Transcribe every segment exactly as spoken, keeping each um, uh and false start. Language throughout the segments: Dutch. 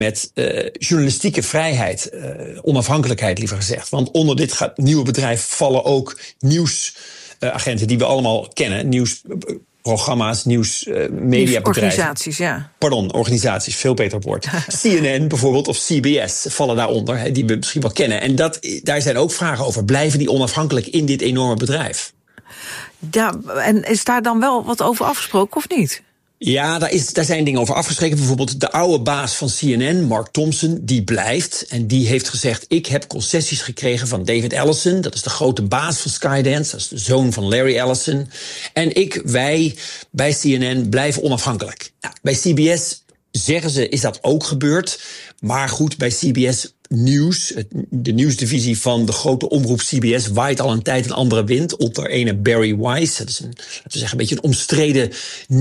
met uh, journalistieke vrijheid, uh, onafhankelijkheid liever gezegd. Want onder dit gaat, nieuwe bedrijf vallen ook nieuwsagenten uh, die we allemaal kennen. Nieuwsprogramma's, nieuwsmediabedrijven. Uh, Nieuwsorganisaties, ja. Pardon, organisaties, veel beter woord. C N N bijvoorbeeld of C B S vallen daaronder, he, die we misschien wel kennen. En dat, daar zijn ook vragen over. Blijven die onafhankelijk in dit enorme bedrijf? Ja, en is daar dan wel wat over afgesproken of niet? Ja, daar, is, daar zijn dingen over afgesproken. Bijvoorbeeld de oude baas van C N N, Mark Thompson, die blijft. En die heeft gezegd, ik heb concessies gekregen van David Ellison. Dat is de grote baas van Skydance. Dat is de zoon van Larry Ellison. En ik, wij, bij C N N blijven onafhankelijk. Nou, bij C B S zeggen ze, is dat ook gebeurd. Maar goed, bij C B S Nieuws, de nieuwsdivisie van de grote omroep C B S, waait al een tijd een andere wind. Onder ene Barry Weiss. Dat is een, laten we zeggen, een beetje een omstreden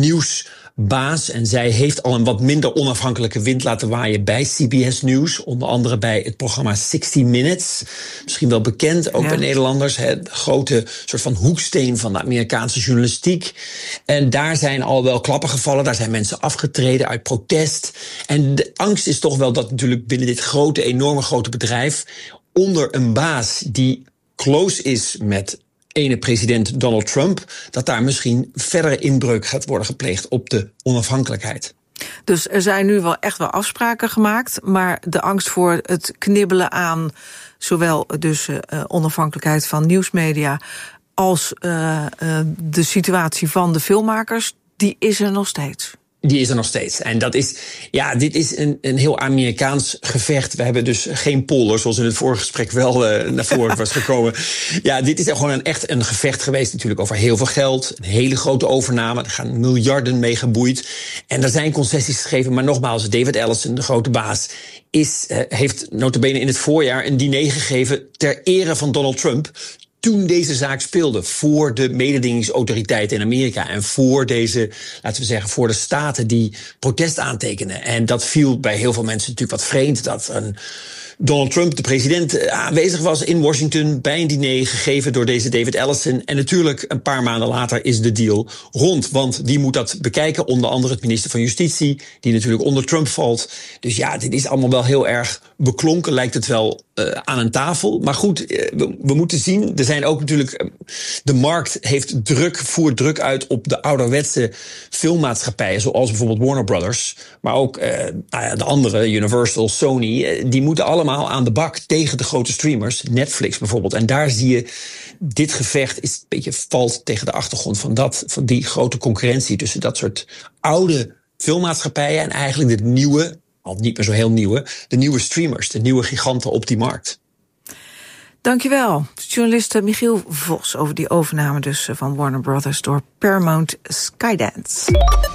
nieuwsbaas. En zij heeft al een wat minder onafhankelijke wind laten waaien bij C B S Nieuws. Onder andere bij het programma sixty minutes. Misschien wel bekend, ook ja. bij Nederlanders. Het grote soort van hoeksteen van de Amerikaanse journalistiek. En daar zijn al wel klappen gevallen. Daar zijn mensen afgetreden uit protest. En de angst is toch wel dat natuurlijk binnen dit grote, enorme grote bedrijf, onder een baas die close is met ene president Donald Trump, dat daar misschien verdere inbreuk gaat worden gepleegd op de onafhankelijkheid. Dus er zijn nu wel echt wel afspraken gemaakt, maar de angst voor het knibbelen aan zowel dus uh, onafhankelijkheid van nieuwsmedia als uh, uh, de situatie van de filmmakers, die is er nog steeds. Die is er nog steeds. En dat is, ja, dit is een, een heel Amerikaans gevecht. We hebben dus geen polder, zoals in het vorige gesprek wel uh, naar voren was gekomen. Ja, dit is gewoon een, echt een gevecht geweest natuurlijk over heel veel geld. Een hele grote overname. Er gaan miljarden mee geboeid. En er zijn concessies gegeven. Maar nogmaals, David Ellison, de grote baas, is, uh, heeft nota bene in het voorjaar een diner gegeven ter ere van Donald Trump, toen deze zaak speelde, voor de mededingingsautoriteiten in Amerika en voor deze, laten we zeggen, voor de staten die protest aantekenen. En dat viel bij heel veel mensen natuurlijk wat vreemd, dat een Donald Trump, de president, aanwezig was in Washington bij een diner gegeven door deze David Ellison. En natuurlijk een paar maanden later is de deal rond. Want die moet dat bekijken, onder andere het minister van Justitie, die natuurlijk onder Trump valt. Dus ja, dit is allemaal wel heel erg beklonken, lijkt het wel uh, aan een tafel. Maar goed, uh, we, we moeten zien, er zijn ook natuurlijk, uh, de markt heeft druk, voert druk uit op de ouderwetse filmmaatschappijen, zoals bijvoorbeeld Warner Brothers. Maar ook uh, nou ja, de andere, Universal, Sony, uh, die moeten allemaal aan de bak tegen de grote streamers, Netflix bijvoorbeeld. En daar zie je, dit gevecht is een beetje valt tegen de achtergrond van dat, van die grote concurrentie tussen dat soort oude filmmaatschappijen en eigenlijk de nieuwe, al niet meer zo heel nieuwe, de nieuwe streamers, de nieuwe giganten op die markt. Dankjewel, journalist Michiel Vos over die overname dus van Warner Brothers door Paramount Skydance.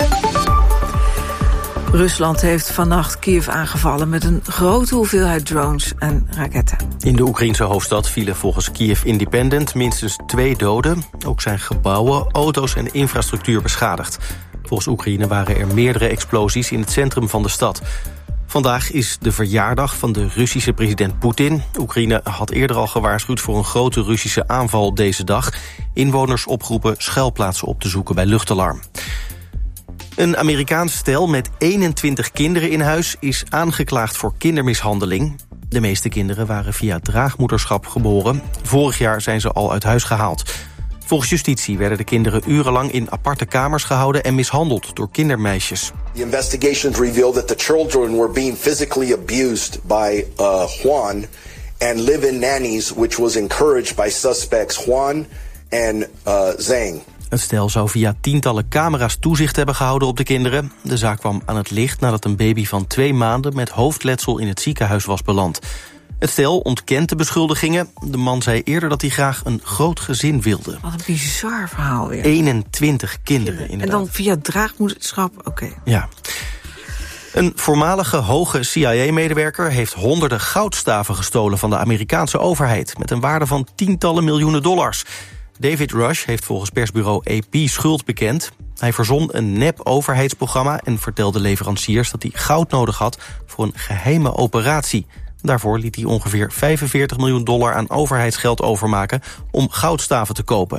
Rusland heeft vannacht Kiev aangevallen met een grote hoeveelheid drones en raketten. In de Oekraïense hoofdstad vielen volgens Kiev Independent minstens twee doden. Ook zijn gebouwen, auto's en infrastructuur beschadigd. Volgens Oekraïne waren er meerdere explosies in het centrum van de stad. Vandaag is de verjaardag van de Russische president Poetin. Oekraïne had eerder al gewaarschuwd voor een grote Russische aanval op deze dag. Inwoners opgeroepen schuilplaatsen op te zoeken bij luchtalarm. Een Amerikaans stel met eenentwintig kinderen in huis is aangeklaagd voor kindermishandeling. De meeste kinderen waren via draagmoederschap geboren. Vorig jaar zijn ze al uit huis gehaald. Volgens justitie werden de kinderen urenlang in aparte kamers gehouden en mishandeld door kindermeisjes. The investigations revealed that the children were being physically abused by uh, Juan and live-in nannies, which was encouraged by suspects Juan and uh, Zhang. Het stel zou via tientallen camera's toezicht hebben gehouden op de kinderen. De zaak kwam aan het licht nadat een baby van twee maanden met hoofdletsel in het ziekenhuis was beland. Het stel ontkent de beschuldigingen. De man zei eerder dat hij graag een groot gezin wilde. Wat een bizar verhaal weer. eenentwintig kinderen, inderdaad. En dan via draagmoederschap, oké. Okay. Ja. Een voormalige hoge C I A-medewerker heeft honderden goudstaven gestolen van de Amerikaanse overheid, met een waarde van tientallen miljoenen dollars. David Rush heeft volgens persbureau A P schuld bekend. Hij verzon een nep-overheidsprogramma en vertelde leveranciers dat hij goud nodig had voor een geheime operatie. Daarvoor liet hij ongeveer vijfenveertig miljoen dollar aan overheidsgeld overmaken om goudstaven te kopen.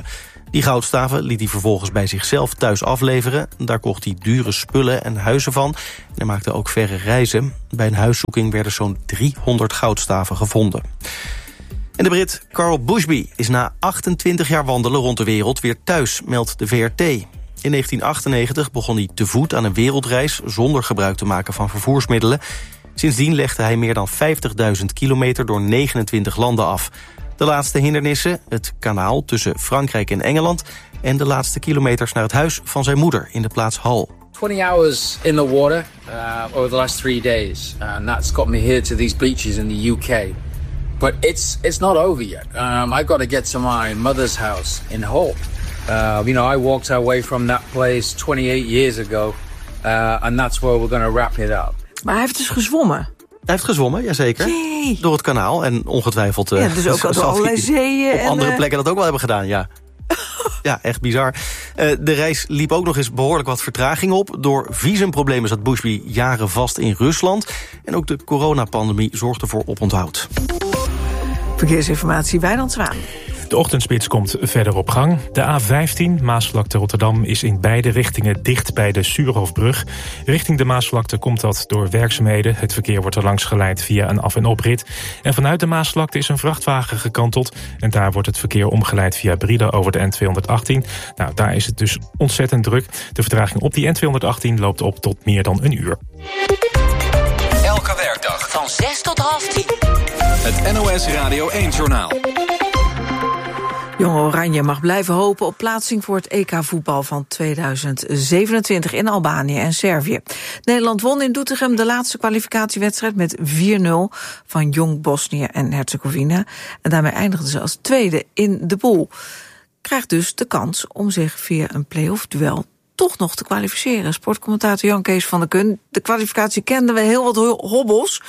Die goudstaven liet hij vervolgens bij zichzelf thuis afleveren. Daar kocht hij dure spullen en huizen van. En hij maakte ook verre reizen. Bij een huiszoeking werden zo'n driehonderd goudstaven gevonden. En de Brit Carl Bushby is na achtentwintig jaar wandelen rond de wereld weer thuis, meldt de V R T. In negentien achtennegentig begon hij te voet aan een wereldreis zonder gebruik te maken van vervoersmiddelen. Sindsdien legde hij meer dan vijftigduizend kilometer door negenentwintig landen af. De laatste hindernissen, het kanaal tussen Frankrijk en Engeland en de laatste kilometers naar het huis van zijn moeder in de plaats Hull. twenty hours in the water uh, over the last three days. And that's got me here to these beaches in the U K. But it's it's not over yet. Um, I've got to get to my mother's house in Hull. Uh, you know, I walked away from that place twenty-eight years ago. Uh, and that's where we're going to wrap it up. Maar hij heeft dus gezwommen. Hij heeft gezwommen, jazeker. Jee. Door het kanaal en ongetwijfeld... Uh, ja, dus ook door allerlei zeeën. Op en, andere uh... plekken dat ook wel hebben gedaan, ja. Ja, echt bizar. Uh, de reis liep ook nog eens behoorlijk wat vertraging op. Door visumproblemen zat Bushby jaren vast in Rusland. En ook de coronapandemie zorgde voor oponthoud. Verkeersinformatie, Wijnand Zwaan. De ochtendspits komt verder op gang. De A vijftien, Maasvlakte Rotterdam, is in beide richtingen dicht bij de Suurhofbrug. Richting de Maasvlakte komt dat door werkzaamheden. Het verkeer wordt er langs geleid via een af- en oprit. En vanuit de Maasvlakte is een vrachtwagen gekanteld. En daar wordt het verkeer omgeleid via Brieda over de N tweehonderdachttien. Nou, daar is het dus ontzettend druk. De vertraging op die N tweehonderdachttien loopt op tot meer dan een uur. Elke werkdag van zes tot half tien. Het N O S Radio één-journaal. Jong Oranje mag blijven hopen op plaatsing voor het E K-voetbal van tweeduizend zevenentwintig in Albanië en Servië. Nederland won in Doetinchem de laatste kwalificatiewedstrijd met vier nul van Jong Bosnië en Herzegovina. En daarmee eindigden ze als tweede in de pool. Krijgt dus de kans om zich via een play-off-duel toch nog te kwalificeren. Sportcommentator Jan Kees van der Kun. De kwalificatie kenden we heel wat hobbels.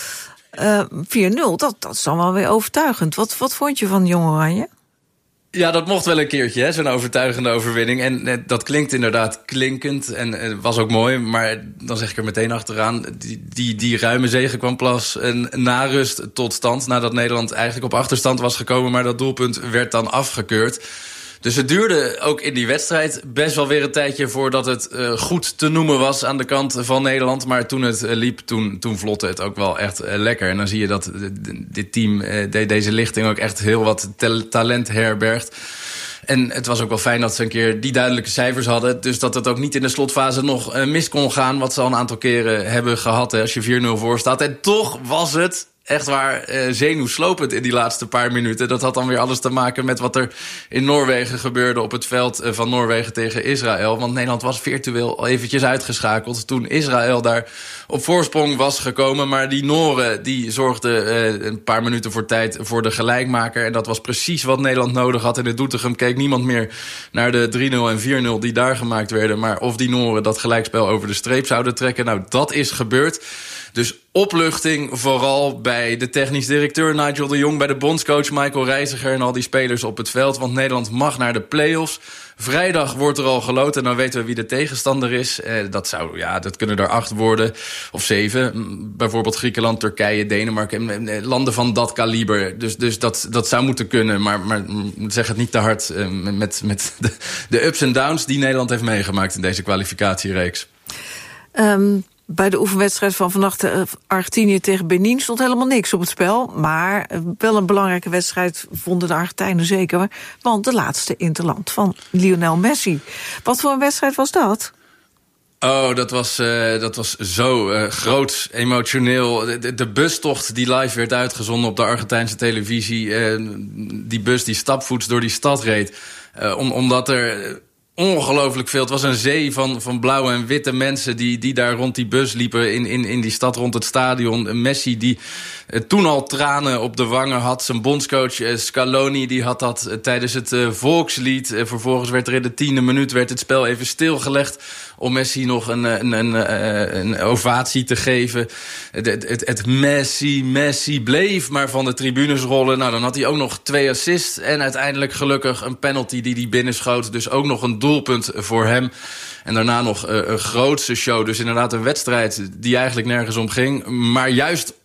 Uh, vier nul, dat, dat is dan wel weer overtuigend. Wat, wat vond je van Jong Oranje? Ja, dat mocht wel een keertje, hè, zo'n overtuigende overwinning. En eh, dat klinkt inderdaad klinkend en eh, was ook mooi. Maar dan zeg ik er meteen achteraan, die, die, die ruime zege kwam pas een na rust tot stand. Nadat Nederland eigenlijk op achterstand was gekomen, maar dat doelpunt werd dan afgekeurd. Dus het duurde ook in die wedstrijd best wel weer een tijdje voordat het uh, goed te noemen was aan de kant van Nederland. Maar toen het uh, liep, toen, toen vlotte het ook wel echt uh, lekker. En dan zie je dat uh, dit team, uh, de, deze lichting ook echt heel wat te- talent herbergt. En het was ook wel fijn dat ze een keer die duidelijke cijfers hadden. Dus dat het ook niet in de slotfase nog uh, mis kon gaan. Wat ze al een aantal keren hebben gehad, hè, als je vier nul voor staat. En toch was het echt waar uh, zenuwslopend in die laatste paar minuten. Dat had dan weer alles te maken met wat er in Noorwegen gebeurde op het veld uh, van Noorwegen tegen Israël. Want Nederland was virtueel al eventjes uitgeschakeld toen Israël daar op voorsprong was gekomen. Maar die Noren die zorgden uh, een paar minuten voor tijd voor de gelijkmaker. En dat was precies wat Nederland nodig had. In de Doetinchem keek niemand meer naar de drie nul en vier nul die daar gemaakt werden. Maar of die Noren dat gelijkspel over de streep zouden trekken. Nou, dat is gebeurd. Dus opluchting vooral bij de technisch directeur Nigel de Jong, bij de bondscoach Michael Reiziger en al die spelers op het veld. Want Nederland mag naar de play-offs. Vrijdag wordt er al geloot en dan weten we wie de tegenstander is. Eh, dat, zou, ja, dat kunnen er acht worden of zeven. Bijvoorbeeld Griekenland, Turkije, Denemarken. Eh, landen van dat kaliber. Dus, dus dat, dat zou moeten kunnen. Maar, maar zeg het niet te hard eh, met, met de, de ups en downs die Nederland heeft meegemaakt in deze kwalificatiereeks. Um... Bij de oefenwedstrijd van vannacht uh, Argentinië tegen Benin stond helemaal niks op het spel. Maar uh, wel een belangrijke wedstrijd vonden de Argentijnen zeker. Want de laatste interland van Lionel Messi. Wat voor een wedstrijd was dat? Oh, dat was, uh, dat was zo uh, groot, emotioneel. De, de bustocht die live werd uitgezonden op de Argentijnse televisie. Uh, die bus die stapvoets door die stad reed. Uh, om, omdat er... Uh, Ongelooflijk veel. Het was een zee van, van blauwe en witte mensen die, die daar rond die bus liepen in, in, in die stad rond het stadion. Messi die uh, toen al tranen op de wangen had. Zijn bondscoach uh, Scaloni die had dat uh, tijdens het uh, volkslied. Uh, vervolgens werd er in de tiende minuut werd het spel even stilgelegd om Messi nog een, een, een, een, een ovatie te geven. Het, het, het Messi, Messi bleef maar van de tribunes rollen. Nou, dan had hij ook nog twee assists en uiteindelijk gelukkig een penalty die hij binnenschoot. Dus ook nog een doelpunt voor hem. En daarna nog uh, een grootste show. Dus inderdaad een wedstrijd die eigenlijk nergens om ging. Maar juist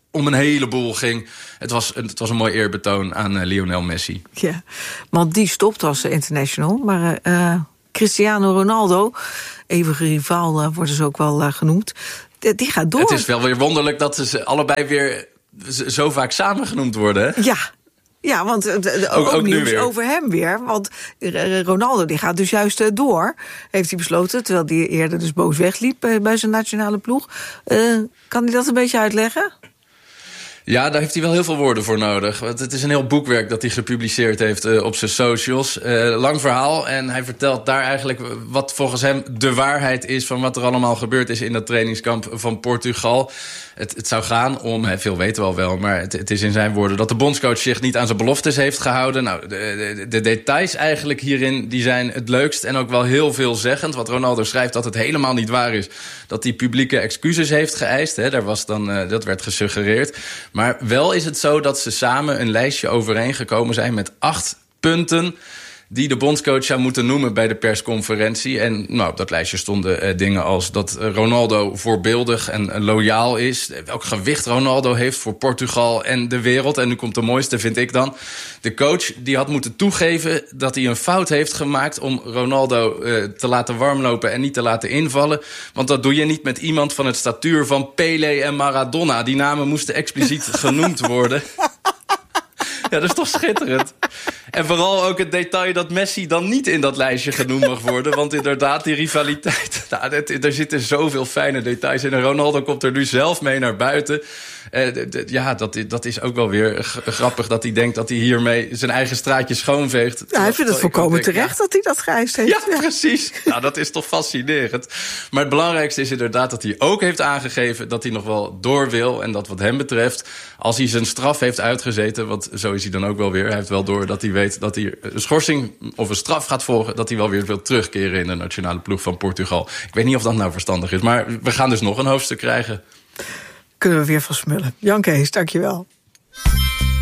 om een heleboel ging. Het was, het was een mooi eerbetoon aan uh, Lionel Messi. Ja, want die stopt als international. Maar uh, Cristiano Ronaldo, eeuwige rivaal uh, worden ze ook wel uh, genoemd, die, die gaat door. Het is wel weer wonderlijk dat ze allebei weer zo vaak samen genoemd worden, hè? Ja. Ja, want uh, ook, ook, ook nieuws over hem weer. Want uh, Ronaldo die gaat dus juist uh, door, heeft hij besloten, terwijl hij eerder dus boos wegliep uh, bij zijn nationale ploeg. Uh, kan hij dat een beetje uitleggen? Ja, daar heeft hij wel heel veel woorden voor nodig. Want het is een heel boekwerk dat hij gepubliceerd heeft uh, op zijn socials. Uh, lang verhaal. En hij vertelt daar eigenlijk wat volgens hem de waarheid is van wat er allemaal gebeurd is in dat trainingskamp van Portugal. Het, het zou gaan om, hè, veel weten we al wel, maar het, het is in zijn woorden dat de bondscoach zich niet aan zijn beloftes heeft gehouden. Nou, de, de, de details eigenlijk hierin, die zijn het leukst en ook wel heel veelzeggend. Wat Ronaldo schrijft dat het helemaal niet waar is dat hij publieke excuses heeft geëist. Hè, daar was dan, uh, dat werd gesuggereerd. Maar wel is het zo dat ze samen een lijstje overeengekomen zijn met acht punten die de bondscoach zou moeten noemen bij de persconferentie. En nou, op dat lijstje stonden uh, dingen als dat Ronaldo voorbeeldig en uh, loyaal is. Welk gewicht Ronaldo heeft voor Portugal en de wereld. En nu komt de mooiste, vind ik dan. De coach die had moeten toegeven dat hij een fout heeft gemaakt om Ronaldo uh, te laten warmlopen en niet te laten invallen. Want dat doe je niet met iemand van het statuur van Pelé en Maradona. Die namen moesten expliciet genoemd worden. Ja, dat is toch schitterend. En vooral ook het detail dat Messi dan niet in dat lijstje genoemd mag worden. Want inderdaad, die rivaliteit, nou, het, er zitten zoveel fijne details in. En Ronaldo komt er nu zelf mee naar buiten. Uh, d- d- ja, dat, dat is ook wel weer g- grappig dat hij denkt dat hij hiermee zijn eigen straatje schoonveegt. Ja, hij vindt het volkomen terecht ja. dat hij dat geëist heeft. Ja, ja, precies. Nou, dat is toch fascinerend. Maar het belangrijkste is inderdaad dat hij ook heeft aangegeven dat hij nog wel door wil. En dat wat hem betreft, als hij zijn straf heeft uitgezeten, want zo is hij dan ook wel weer. Hij heeft wel door dat hij weet dat hij een schorsing of een straf gaat volgen, dat hij wel weer wil terugkeren in de nationale ploeg van Portugal. Ik weet niet of dat nou verstandig is, maar we gaan dus nog een hoofdstuk krijgen. Kunnen we weer van smullen. Jan Kees, dank je wel.